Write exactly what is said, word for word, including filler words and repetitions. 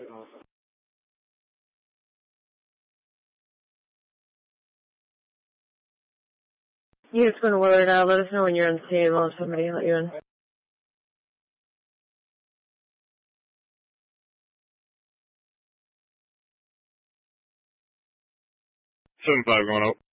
You just going to Willard out. Let us know when you're on the scene. We'll have somebody let you in. seven five going out.